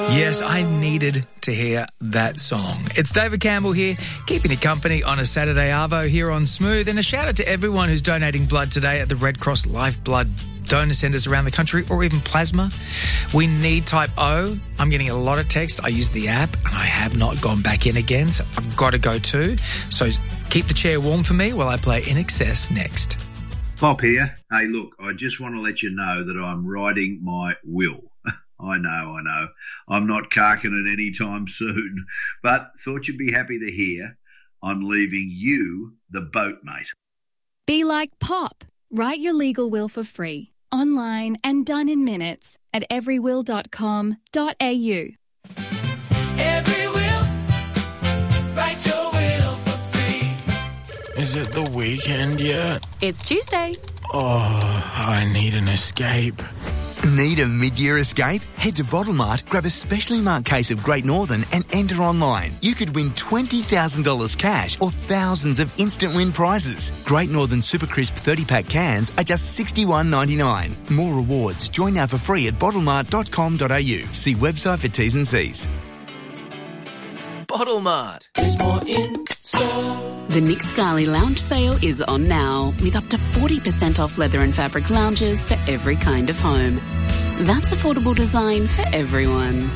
Yes, I needed to hear that song. It's David Campbell here, keeping you company on a Saturday arvo here on Smooth. And a shout out to everyone who's donating blood today at the Red Cross Life Blood donor centres around the country, or even plasma. We need type O. I'm getting a lot of text. I use the app and I have not gone back in again, so I've got to go too. So keep the chair warm for me while I play In Excess next. Bob here. Hey, look, I just want to let you know that I'm writing my will. I know. I'm not carking it anytime soon, but thought you'd be happy to hear I'm leaving you the boat, mate. Be like Pop. Write your legal will for free, online and done in minutes at everywill.com.au. Every will, write your will for free. Is it the weekend yet? It's Tuesday. Oh, I need an escape. Need a mid-year escape? Head to Bottlemart, grab a specially marked case of Great Northern and enter online. You could win $20,000 cash or thousands of instant win prizes. Great Northern Super Crisp 30-pack cans are just $61.99. More rewards. Join now for free at bottlemart.com.au. See website for T's and C's. Bottlemart is more in store. The Nick Scali Lounge Sale is on now, with up to 40% off leather and fabric lounges for every kind of home. That's affordable design for everyone.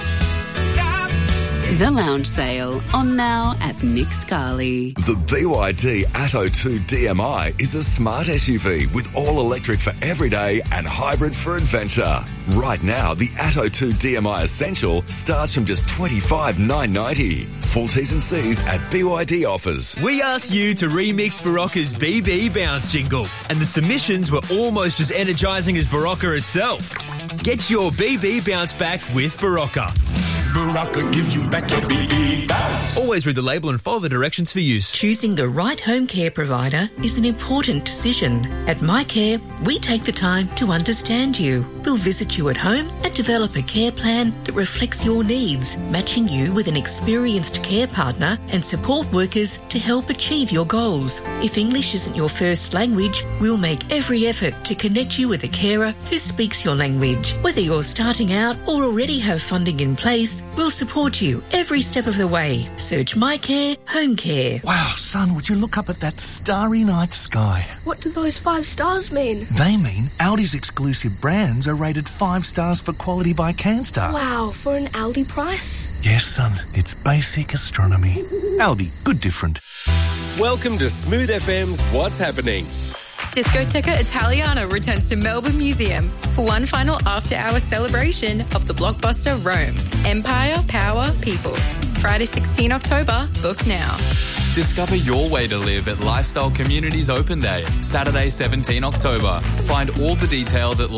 The Lounge Sale, on now at Nick Scali. The BYD Atto 2 DMI is a smart SUV with all-electric for everyday and hybrid for adventure. Right now, the Atto 2 DMI Essential starts from just $25,990. Full T's and C's at BYD offers. We asked you to remix Barocca's BB Bounce jingle, and the submissions were almost as energising as Barocca itself. Get your BB Bounce back with Barocca. Barocca gives you back your BB bounce. Always read the label and follow the directions for use. Choosing the right home care provider is an important decision. At MyCare, we take the time to understand you. We'll visit you at home and develop a care plan that reflects your needs, matching you with an experienced care partner and support workers to help achieve your goals. If English isn't your first language, we'll make every effort to connect you with a carer who speaks your language. Whether you're starting out or already have funding in place, we'll support you every step of the way. Search MyCare Home Care. Wow, son, would you look up at that starry night sky? What do those 5 stars mean? They mean Aldi's exclusive brands are rated 5 stars for quality by CanStar. Wow, for an Aldi price? Yes, son, it's basic astronomy. Aldi, good different. Welcome to Smooth FM's What's Happening. Discoteca Italiana returns to Melbourne Museum for one final after-hours celebration of the blockbuster Rome. Empire, Power, People. Friday 16 October, book now. Discover your way to live at Lifestyle Communities Open Day, Saturday 17 October. Find all the details at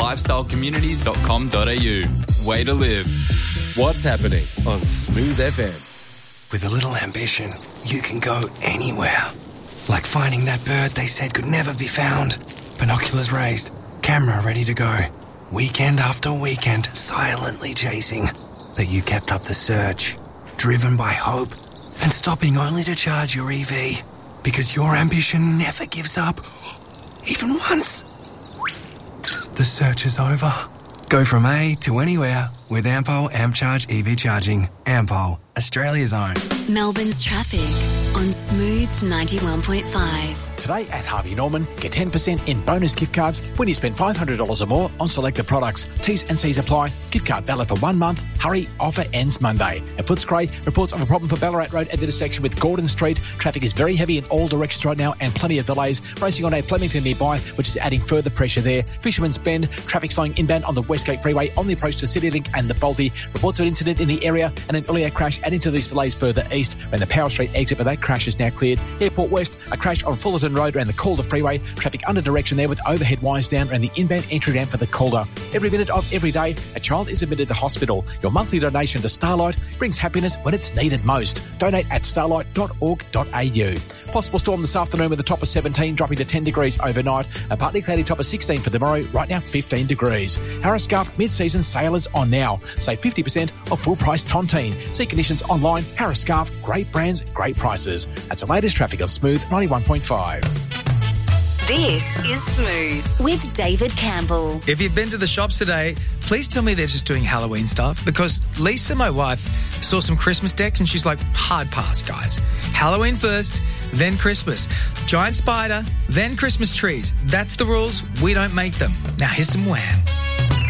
lifestylecommunities.com.au. Way to live. What's Happening on Smooth FM. With a little ambition, you can go anywhere. Like finding that bird they said could never be found. Binoculars raised, camera ready to go. Weekend after weekend, silently chasing. But you kept up the search, driven by hope, and stopping only to charge your EV. Because your ambition never gives up, even once. The search is over. Go from A to anywhere with Ampol AmpCharge EV charging. Ampol, Australia's own. Melbourne's traffic on Smooth 91.5. Today at Harvey Norman, get 10% in bonus gift cards when you spend $500 or more on selected products. T's and C's apply. Gift card valid for 1 month. Hurry, offer ends Monday. And Footscray reports of a problem for Ballarat Road at the intersection with Gordon Street. Traffic is very heavy in all directions right now and plenty of delays. Racing on a Flemington nearby, which is adding further pressure there. Fisherman's Bend, traffic slowing inbound on the Westgate Freeway on the approach to CityLink and the Balti. Reports of an incident in the area and an earlier crash adding to these delays further east when the Power Street exit, but that crash is now cleared. Airport West, a crash on Fullerton Road around the Calder Freeway. Traffic under direction there with overhead wires down around the inbound entry ramp for the Calder. Every minute of every day, a child is admitted to hospital. Your monthly donation to Starlight brings happiness when it's needed most. Donate at starlight.org.au. Possible storm this afternoon with a top of 17 dropping to 10 degrees overnight. A partly cloudy top of 16 for tomorrow, right now 15 degrees. Harris Scarf mid-season sale is on now. Save 50% off full-price tontine. See conditions online. Harris Scarf, great brands, great prices. That's the latest traffic on Smooth 91.5. This is Smooth with David Campbell. If you've been to the shops today, please tell me they're just doing Halloween stuff, because Lisa, my wife, saw some Christmas decks and she's like, hard pass, guys. Halloween first, then Christmas. Giant spider, then Christmas trees. That's the rules. We don't make them. Now here's some Wham.